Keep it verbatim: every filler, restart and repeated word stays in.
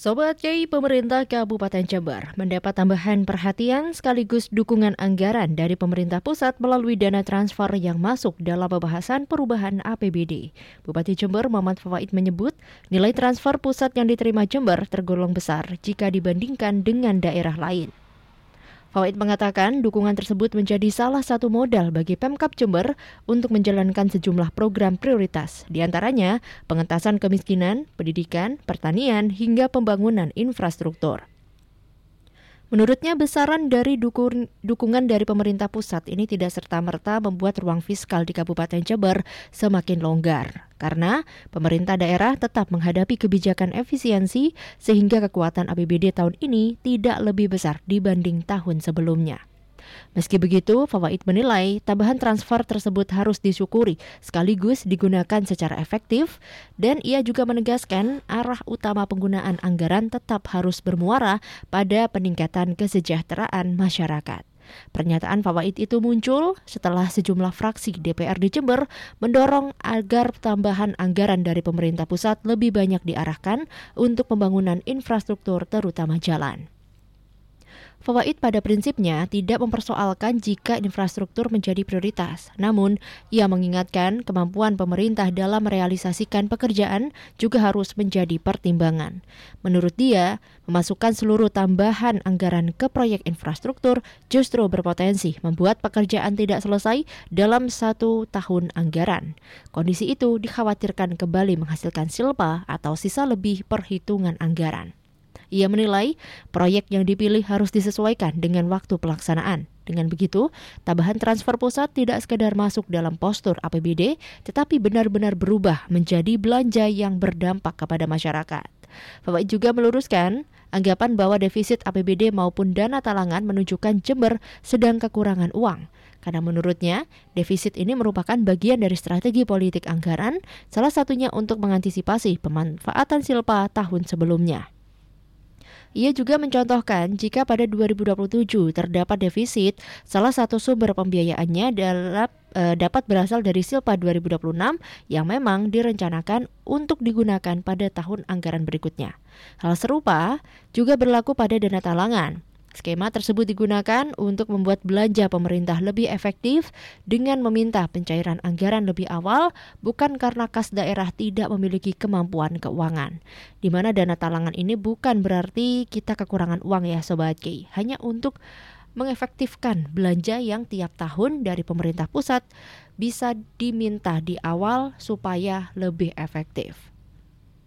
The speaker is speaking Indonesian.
Sobat Kiai, pemerintah Kabupaten Jember mendapat tambahan perhatian sekaligus dukungan anggaran dari pemerintah pusat melalui dana transfer yang masuk dalam pembahasan perubahan A P B D. Bupati Jember Muhammad Fawaid menyebut nilai transfer pusat yang diterima Jember tergolong besar jika dibandingkan dengan daerah lain. Fawaid mengatakan dukungan tersebut menjadi salah satu modal bagi Pemkab Jember untuk menjalankan sejumlah program prioritas, di antaranya pengentasan kemiskinan, pendidikan, pertanian, hingga pembangunan infrastruktur. Menurutnya, besaran dari dukun, dukungan dari pemerintah pusat ini tidak serta-merta membuat ruang fiskal di Kabupaten Jember semakin longgar. Karena pemerintah daerah tetap menghadapi kebijakan efisiensi sehingga kekuatan A P B D tahun ini tidak lebih besar dibanding tahun sebelumnya. Meski begitu, Fawaid menilai tambahan transfer tersebut harus disyukuri sekaligus digunakan secara efektif, dan ia juga menegaskan arah utama penggunaan anggaran tetap harus bermuara pada peningkatan kesejahteraan masyarakat. Pernyataan Fawaid itu muncul setelah sejumlah fraksi D P R di Jember mendorong agar tambahan anggaran dari pemerintah pusat lebih banyak diarahkan untuk pembangunan infrastruktur terutama jalan. Fawaid pada prinsipnya tidak mempersoalkan jika infrastruktur menjadi prioritas. Namun, ia mengingatkan kemampuan pemerintah dalam merealisasikan pekerjaan juga harus menjadi pertimbangan. Menurut dia, memasukkan seluruh tambahan anggaran ke proyek infrastruktur justru berpotensi membuat pekerjaan tidak selesai dalam satu tahun anggaran. Kondisi itu dikhawatirkan kembali menghasilkan silpa atau sisa lebih perhitungan anggaran. Ia menilai proyek yang dipilih harus disesuaikan dengan waktu pelaksanaan. Dengan begitu, tambahan transfer pusat tidak sekadar masuk dalam postur A P B D, tetapi benar-benar berubah menjadi belanja yang berdampak kepada masyarakat. Fawaid juga meluruskan anggapan bahwa defisit A P B D maupun dana talangan menunjukkan Jember sedang kekurangan uang. Karena menurutnya, defisit ini merupakan bagian dari strategi politik anggaran, salah satunya untuk mengantisipasi pemanfaatan silpa tahun sebelumnya. Ia juga mencontohkan jika pada dua ribu dua puluh tujuh terdapat defisit, salah satu sumber pembiayaannya dalam, e, dapat berasal dari silpa dua ribu dua puluh enam yang memang direncanakan untuk digunakan pada tahun anggaran berikutnya. Hal serupa juga berlaku pada dana talangan. Skema tersebut digunakan untuk membuat belanja pemerintah lebih efektif dengan meminta pencairan anggaran lebih awal, bukan karena kas daerah tidak memiliki kemampuan keuangan. Di mana dana talangan ini bukan berarti kita kekurangan uang ya Sobat Ki, hanya untuk mengefektifkan belanja yang tiap tahun dari pemerintah pusat bisa diminta di awal supaya lebih efektif.